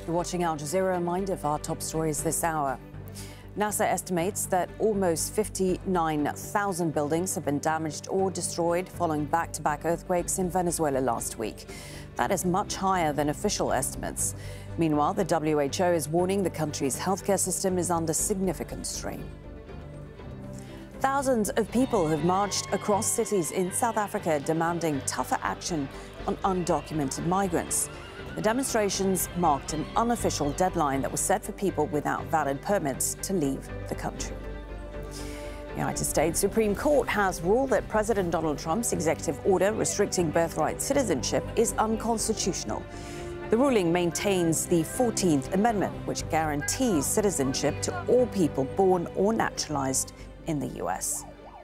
You're watching Al Jazeera. A reminder of our top stories this hour. NASA estimates that almost 59,000 buildings have been damaged or destroyed following back-to-back earthquakes in Venezuela last week. That is much higher than official estimates. Meanwhile, the WHO is warning the country's healthcare system is under significant strain. Thousands of people have marched across cities in South Africa demanding tougher action on undocumented migrants. The demonstrations marked an unofficial deadline that was set for people without valid permits to leave the country. The United States Supreme Court has ruled that President Donald Trump's executive order restricting birthright citizenship is unconstitutional. The ruling maintains the 14th Amendment, which guarantees citizenship to all people born or naturalized in the U.S.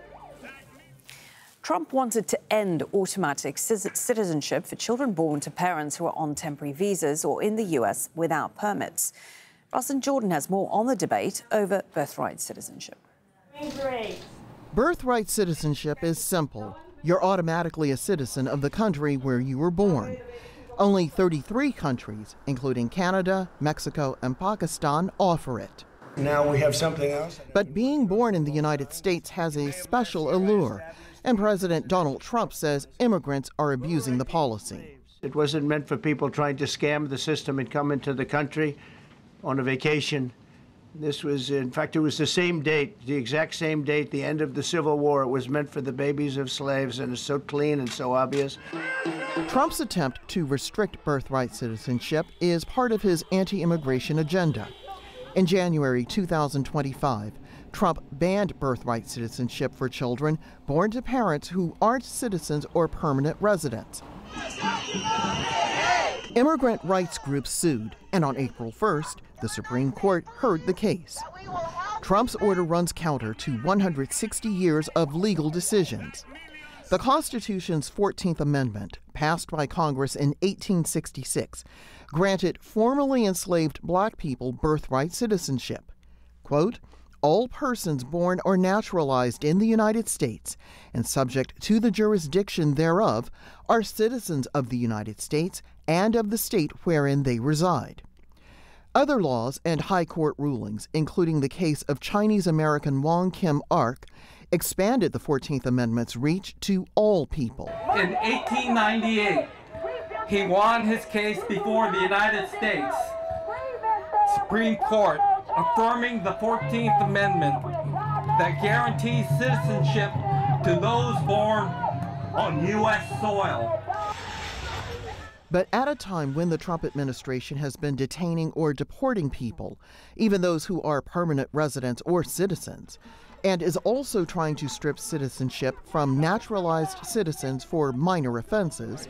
Trump wanted to end automatic citizenship for children born to parents who are on temporary visas or in the U.S. without permits. Russell Jordan has more on the debate over birthright citizenship. Birthright citizenship is simple. You're automatically a citizen of the country where you were born. Only 33 countries, including Canada, Mexico, and Pakistan, offer it. Now we have something else. But being born in the United States has a special allure, and President Donald Trump says immigrants are abusing the policy. It wasn't meant for people trying to scam the system and come into the country on a vacation. This was, in fact, it was the same date, the exact same date, the end of the Civil War. It was meant for the babies of slaves, and it's so clean and so obvious. Trump's attempt to restrict birthright citizenship is part of his anti-immigration agenda. In January 2025, Trump banned birthright citizenship for children born to parents who aren't citizens or permanent residents. Immigrant rights groups sued, and on April 1st, the Supreme Court heard the case. Trump's order runs counter to 160 years of legal decisions. The Constitution's 14th Amendment, passed by Congress in 1866, granted formerly enslaved black people birthright citizenship. Quote, all persons born or naturalized in the United States and subject to the jurisdiction thereof are citizens of the United States and of the state wherein they reside. Other laws and high court rulings, including the case of Chinese-American Wong Kim Ark, expanded the 14th Amendment's reach to all people. In 1898, he won his case before the United States Supreme Court, affirming the 14th Amendment that guarantees citizenship to those born on U.S. soil. But at a time when the Trump administration has been detaining or deporting people, even those who are permanent residents or citizens, and is also trying to strip citizenship from naturalized citizens for minor offenses,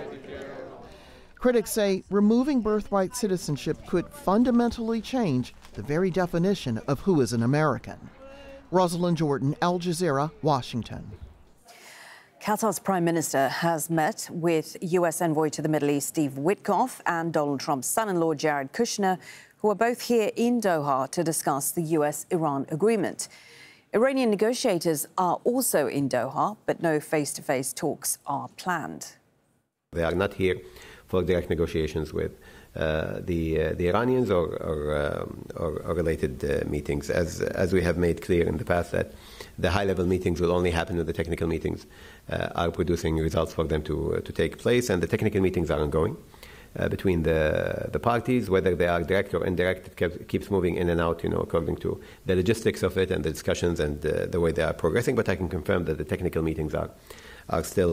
critics say removing birthright citizenship could fundamentally change the very definition of who is an American. Rosalind Jordan, Al Jazeera, Washington. Qatar's Prime Minister has met with U.S. envoy to the Middle East, Steve Witkoff, and Donald Trump's son-in-law, Jared Kushner, who are both here in Doha to discuss the U.S.-Iran agreement. Iranian negotiators are also in Doha, but no face-to-face talks are planned. They are not here for direct negotiations with the Iranians or related meetings, as we have made clear in the past that the high-level meetings will only happen when the technical meetings are producing results for them to take place, and the technical meetings are ongoing between the parties, whether they are direct or indirect. It keeps moving in and out, according to the logistics of it and the discussions and the way they are progressing. But I can confirm that the technical meetings are still